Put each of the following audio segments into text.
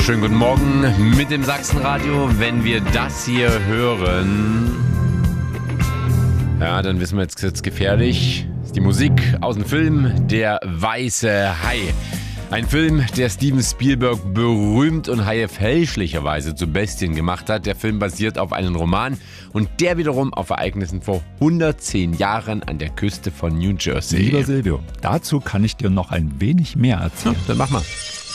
Schönen guten Morgen mit dem Sachsenradio. Wenn wir das hier hören, ja, dann wissen wir, jetzt wird's gefährlich. Das ist die Musik aus dem Film Der weiße Hai. Ein Film, der Steven Spielberg berühmt und Haie fälschlicherweise zu Bestien gemacht hat. Der Film basiert auf einem Roman und der wiederum auf Ereignissen vor 110 Jahren an der Küste von New Jersey. Lieber Silvio, dazu kann ich dir noch ein wenig mehr erzählen. Ja, dann mach mal.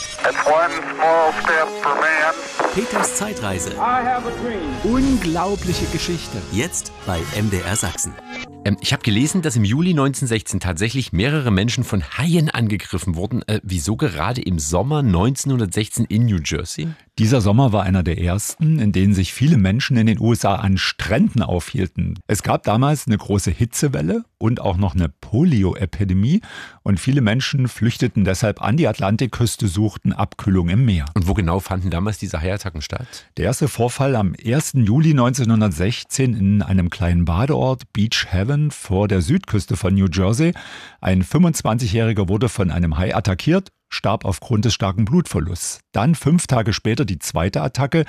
Peters Zeitreise. Unglaubliche Geschichte. Jetzt bei MDR Sachsen. Ich habe gelesen, dass im Juli 1916 tatsächlich mehrere Menschen von Haien angegriffen wurden. Wieso gerade im Sommer 1916 in New Jersey? Dieser Sommer war einer der ersten, in denen sich viele Menschen in den USA an Stränden aufhielten. Es gab damals eine große Hitzewelle und auch noch eine Polio-Epidemie. Und viele Menschen flüchteten deshalb an die Atlantikküste, suchten Abkühlung im Meer. Und wo genau fanden damals diese Haiattacken statt? Der erste Vorfall am 1. Juli 1916 in einem kleinen Badeort, Beach Haven, vor der Südküste von New Jersey. Ein 25-Jähriger wurde von einem Hai attackiert, starb aufgrund des starken Blutverlusts. Dann 5 Tage später die zweite Attacke,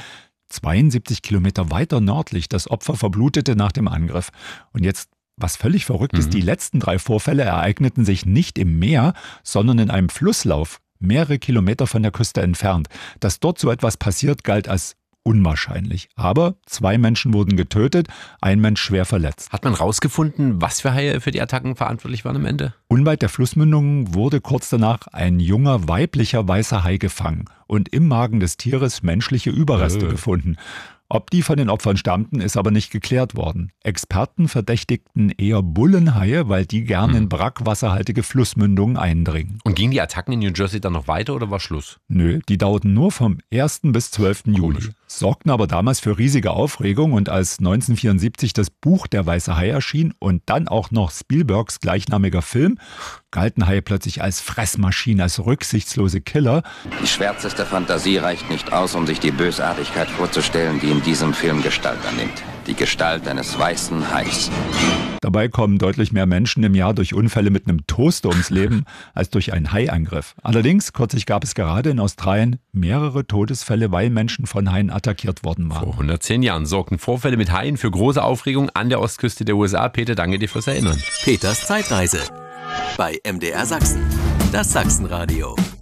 72 Kilometer weiter nördlich. Das Opfer verblutete nach dem Angriff. Und jetzt, was völlig verrückt ist, die letzten 3 Vorfälle ereigneten sich nicht im Meer, sondern in einem Flusslauf, mehrere Kilometer von der Küste entfernt. Dass dort so etwas passiert, galt als unwahrscheinlich. Aber 2 Menschen wurden getötet, ein Mensch schwer verletzt. Hat man rausgefunden, was für Haie für die Attacken verantwortlich waren am Ende? Unweit der Flussmündung wurde kurz danach ein junger weiblicher weißer Hai gefangen und im Magen des Tieres menschliche Überreste gefunden. Ob die von den Opfern stammten, ist aber nicht geklärt worden. Experten verdächtigten eher Bullenhaie, weil die gern in brackwasserhaltige Flussmündungen eindringen. Und gingen die Attacken in New Jersey dann noch weiter oder war Schluss? Nö, die dauerten nur vom 1. bis 12. Juli. Sorgten aber damals für riesige Aufregung und als 1974 das Buch Der weiße Hai erschien und dann auch noch Spielbergs gleichnamiger Film, galten Haie plötzlich als Fressmaschinen, als rücksichtslose Killer. Die schwärzeste Fantasie reicht nicht aus, um sich die Bösartigkeit vorzustellen, die in diesem Film Gestalt annimmt. Die Gestalt eines weißen Hais. Dabei kommen deutlich mehr Menschen im Jahr durch Unfälle mit einem Toaster ums Leben als durch einen Haiangriff. Allerdings, kürzlich gab es gerade in Australien mehrere Todesfälle, weil Menschen von Haien attackiert worden waren. Vor 110 Jahren sorgten Vorfälle mit Haien für große Aufregung an der Ostküste der USA. Peter, danke dir fürs Erinnern. Peters Zeitreise bei MDR Sachsen. Das Sachsenradio.